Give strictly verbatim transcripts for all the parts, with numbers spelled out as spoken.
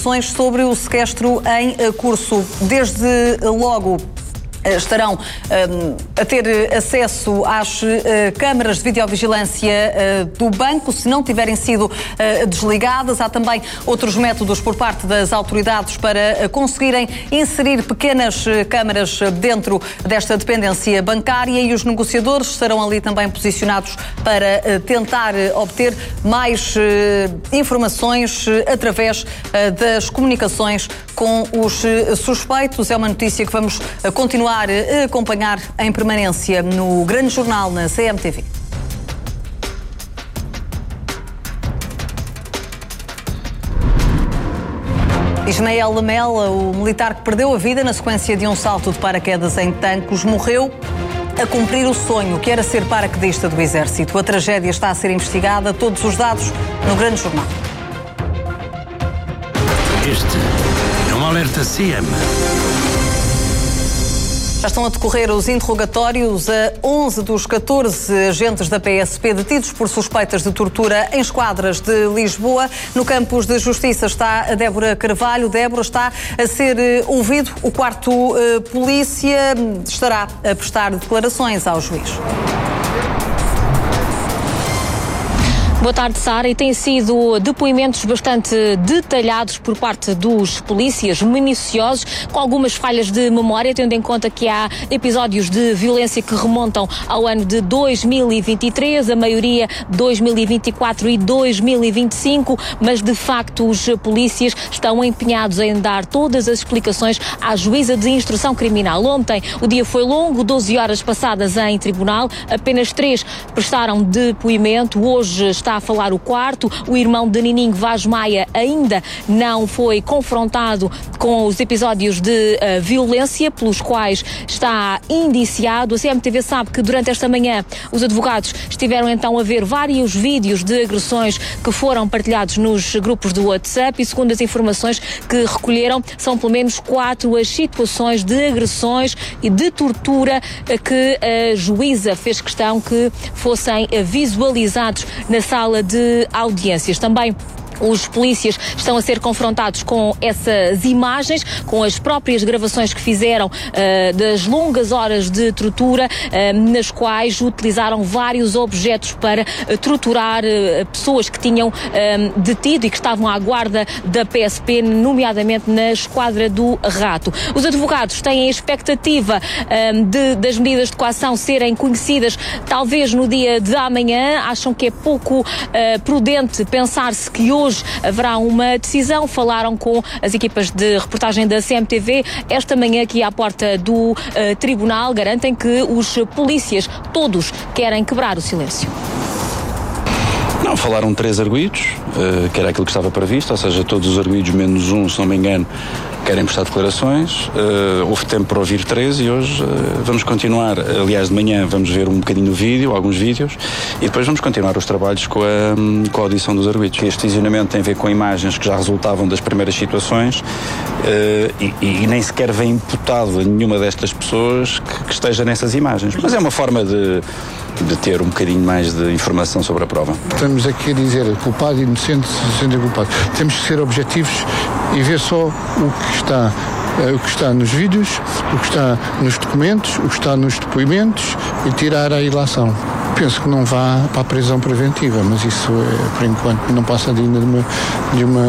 Sobre o sequestro em curso. Desde logo estarão um, a ter acesso às uh, câmaras de videovigilância uh, do banco, se não tiverem sido uh, desligadas. Há também outros métodos por parte das autoridades para uh, conseguirem inserir pequenas uh, câmaras dentro desta dependência bancária, e os negociadores estarão ali também posicionados para uh, tentar uh, obter mais uh, informações uh, através uh, das comunicações com os uh, suspeitos. É uma notícia que vamos uh, continuar a acompanhar em permanência no Grande Jornal na C M T V. Ismael Lamela, o militar que perdeu a vida na sequência de um salto de paraquedas em Tancos, morreu a cumprir o sonho que era ser paraquedista do Exército. A tragédia está a ser investigada. Todos os dados no Grande Jornal. Este é um alerta C M. Já estão a decorrer os interrogatórios a onze dos catorze agentes da P S P detidos por suspeitas de tortura em esquadras de Lisboa. No campus de Justiça está a Débora Carvalho. Débora, está a ser ouvido o quarto uh, polícia. Estará a prestar declarações ao juiz. Boa tarde, Sara. E têm sido depoimentos bastante detalhados por parte dos polícias, minuciosos, com algumas falhas de memória, tendo em conta que há episódios de violência que remontam ao ano de dois mil e vinte e três, a maioria dois mil e vinte e quatro e dois mil e vinte e cinco, mas de facto os polícias estão empenhados em dar todas as explicações à juíza de instrução criminal. Ontem o dia foi longo, doze horas passadas em tribunal, apenas três prestaram depoimento. Hoje está a falar o quarto. O irmão de Nininho Vaz Maia ainda não foi confrontado com os episódios de uh, violência pelos quais está indiciado. A C M T V sabe que durante esta manhã os advogados estiveram então a ver vários vídeos de agressões que foram partilhados nos grupos do WhatsApp, e segundo as informações que recolheram, são pelo menos quatro as situações de agressões e de tortura que a juíza fez questão que fossem visualizados na sala de audiências. Também os polícias estão a ser confrontados com essas imagens, com as próprias gravações que fizeram uh, das longas horas de tortura, uh, nas quais utilizaram vários objetos para uh, torturar uh, pessoas que tinham uh, detido e que estavam à guarda da P S P, nomeadamente na Esquadra do Rato. Os advogados têm a expectativa uh, de, das medidas de coação serem conhecidas talvez no dia de amanhã. Acham que é pouco uh, prudente pensar-se que hoje haverá uma decisão. Falaram com as equipas de reportagem da C M T V esta manhã aqui à porta do uh, tribunal. Garantem que os polícias todos querem quebrar o silêncio. Não, falaram três arguidos, uh, que era aquilo que estava previsto, ou seja, todos os arguidos menos um, se não me engano, querem prestar declarações. Uh, houve tempo para ouvir três e hoje uh, vamos continuar. Aliás, de manhã vamos ver um bocadinho do vídeo, alguns vídeos, e depois vamos continuar os trabalhos com a, com a audição dos arguidos. Este visionamento tem a ver com imagens que já resultavam das primeiras situações uh, e, e nem sequer vem imputado a nenhuma destas pessoas que, que esteja nessas imagens. Mas é uma forma de, de ter um bocadinho mais de informação sobre a prova. Estamos aqui a dizer culpado e inocente, sendo culpado. Temos que ser objetivos e ver só o que está, o que está nos vídeos, o que está nos documentos, o que está nos depoimentos e tirar a ilação. Penso que não vá para a prisão preventiva, mas isso, é, por enquanto, não passa de uma, de uma,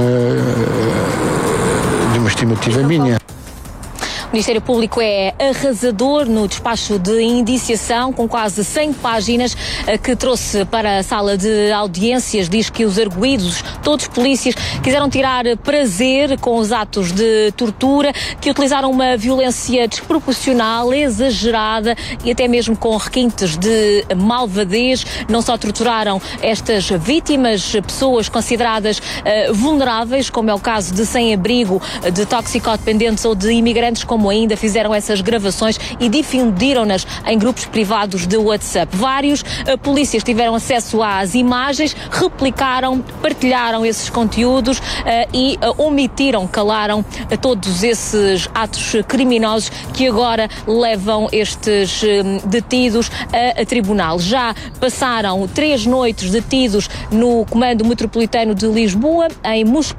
de uma estimativa minha. O Ministério Público é arrasador no despacho de indiciação, com quase cem páginas, que trouxe para a sala de audiências. Diz que os arguidos, todos polícias, quiseram tirar prazer com os atos de tortura, que utilizaram uma violência desproporcional, exagerada e até mesmo com requintes de malvadez. Não só torturaram estas vítimas, pessoas consideradas uh, vulneráveis, como é o caso de sem-abrigo, de toxicodependentes ou de imigrantes, como ainda fizeram essas gravações e difundiram-nas em grupos privados de WhatsApp. Vários uh, polícias tiveram acesso às imagens, replicaram, partilharam esses conteúdos uh, e uh, omitiram, calaram uh, todos esses atos criminosos que agora levam estes uh, detidos a, a tribunal. Já passaram três noites detidos no Comando Metropolitano de Lisboa, em Moscavide.